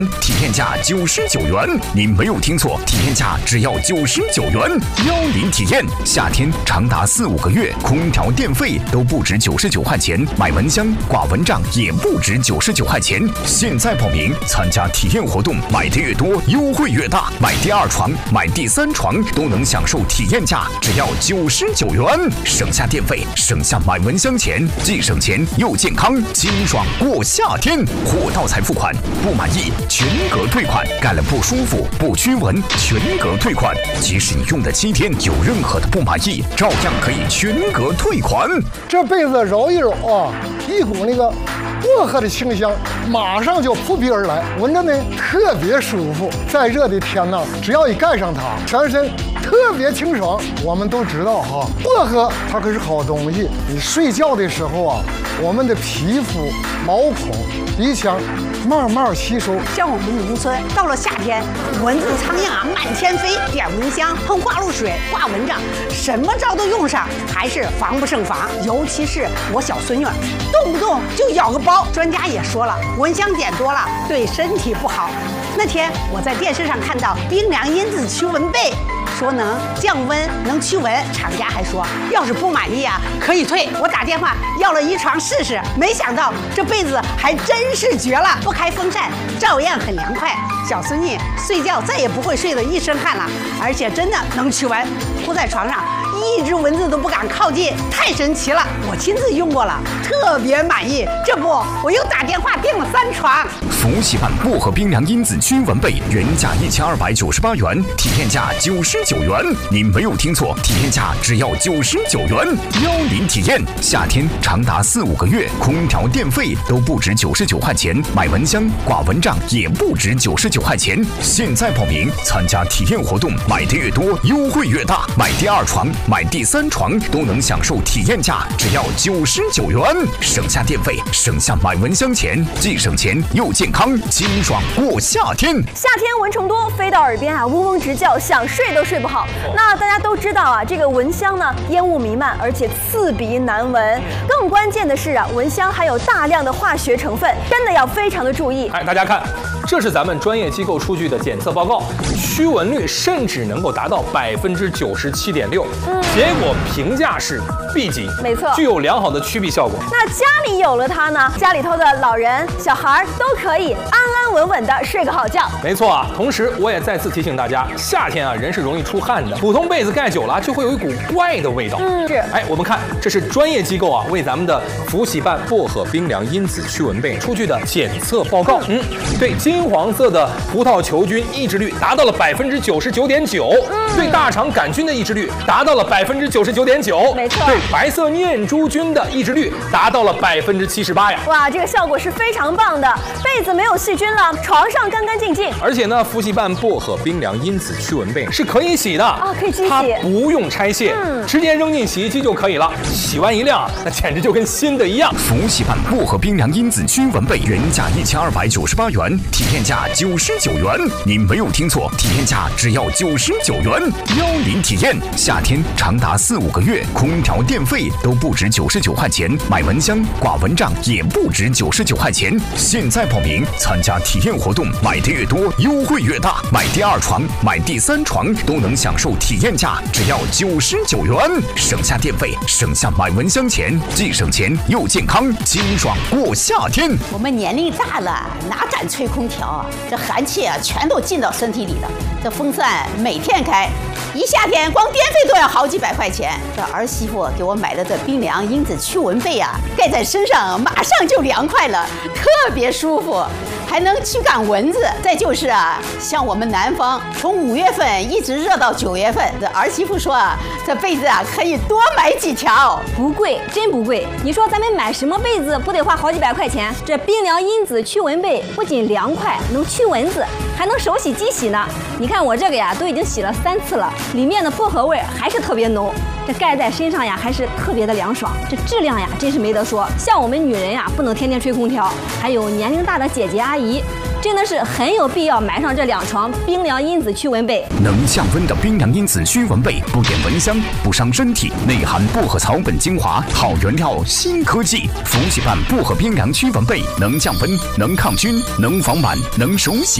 体验价99元，您没有听错，体验价只要99元。邀您体验，夏天长达4-5个月，空调电费都不止99块钱，买蚊香、挂蚊帐也不止99块钱。现在报名参加体验活动，买的越多，优惠越大。买第2床、买第3床都能享受体验价，只要99元，省下电费，省下买蚊香钱，既省钱又健康，清爽过夏天。货到才付款，不满意全额退款，盖了不舒服、不驱蚊，全额退款。即使你用的7天，有任何的不满意，照样可以全额退款。 这被子揉一揉啊，一股那个薄荷的清香马上就扑鼻而来，闻着呢特别舒服。再热的天呢，只要一盖上它，全身特别清爽。我们都知道哈，薄荷它可是好东西。你睡觉的时候啊，我们的皮肤、毛孔、鼻腔慢慢吸收。 像我们农村，到了夏天，蚊子苍蝇啊满天飞，点蚊香、喷花露水、挂蚊帐，什么招都用上，还是防不胜防。尤其是我小孙女，动不动就咬个包。专家也说了，蚊香点多了对身体不好。那天我在电视上看到冰凉因子驱蚊被，说能降温、能驱蚊，厂家还说要是不满意啊可以退。我打电话要了1床试试，没想到这被子还真是绝了，不开风扇照样很凉快。小孙女睡觉再也不会睡得一身汗了，而且真的能驱蚊，铺在床上一只蚊子都不敢靠近，太神奇了！我亲自用过了，特别满意。这不，我又打电话订了3床。 福喜版薄荷冰凉因子驱蚊被原价1298元，体验价99元。您没有听错，体验价只要99元。邀您体验，夏天长达4-5个月，空调电费都不止99块钱，买蚊香、挂蚊帐也不止99块钱。现在报名参加体验活动，买的越多，优惠越大。买第2床、买第3床都能享受体验价，只要99元，省下电费，省下买蚊香钱，既省钱又健康，清爽过夏天。 夏天蚊虫多，飞到耳边啊，嗡嗡直叫，想睡都睡不好。那大家都知道啊，这个蚊香呢，烟雾弥漫，而且刺鼻难闻。更关键的是啊，蚊香含有大量的化学成分，真的要非常的注意。 哎，大家看，这是咱们专业机构出具的检测报告，驱蚊率甚至能够达到97.6%，结果评价是 B 级， 没错， 具有良好的驱避效果。 那家里有了它呢，家里头的老人、小孩都可以安安稳稳的睡个好觉。 没错啊，同时我也再次提醒大家，夏天啊人是容易出汗的，普通被子盖久了就会有一股怪的味道。 是。 哎，我们看，这是专业机构啊为咱们的福喜办薄荷冰凉因子驱蚊被出具的检测报告。对金黄色的葡萄球菌抑制率达到了99.9%，对大肠杆菌的抑制率达到了99.9%， 没错。 对白色念珠菌的抑制率达到了78%呀！ 哇，这个效果是非常棒的，被子没有细菌了，床上干干净净。 而且呢，福喜办薄荷冰凉因子驱蚊被是可以洗的啊， 可以机洗， 它不用拆卸，直接扔进洗衣机就可以了。洗完一晾，那简直就跟新的一样。 福喜办薄荷冰凉因子驱蚊被原价1298元，体验价99元。您没有听错，体验价只要99元。邀您体验，夏天长达4-5个月，空调电费都不止99块钱，买蚊香、挂蚊帐也不止99块钱。现在报名参加体验活动，买的越多，优惠越大。买第2床、买第3床都能享受体验价，只要99元，省下电费，省下买蚊香钱，既省钱又健康，清爽过夏天。 我们年龄大了，哪敢吹空调啊？这寒气啊，全都进到身体里了。这风扇每天开，一夏天光电费都要好几百块钱。这儿媳妇给我买的这冰凉因子驱蚊被啊，盖在身上马上就凉快了，特别舒服，还能驱赶蚊子。再就是啊，像我们南方，从5月份一直热到9月份，这儿媳妇说啊，这被子啊可以多买几条， 不贵，真不贵。你说咱们买什么被子不得花好几百块钱？这冰凉因子驱蚊被不仅凉快，能驱蚊子，还能手洗机洗呢。你看我这个呀，都已经洗了3次了，里面的薄荷味还是特别浓。这盖在身上呀，还是特别的凉爽。这质量呀，真是没得说。像我们女人呀，不能天天吹空调，还有年龄大的姐姐阿姨， 真的是很有必要买上这2床冰凉因子驱蚊被。 能降温的冰凉因子驱蚊被，不点蚊香，不伤身体，内含薄荷草本精华，好原料，新科技。福喜办薄荷冰凉驱蚊被，能降温，能抗菌，能防螨，能手洗。